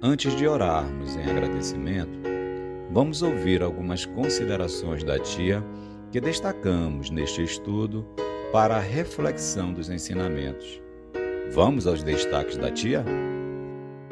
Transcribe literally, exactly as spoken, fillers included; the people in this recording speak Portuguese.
Antes de orarmos em agradecimento, vamos ouvir algumas considerações da tia que destacamos neste estudo para a reflexão dos ensinamentos. Vamos aos destaques da tia?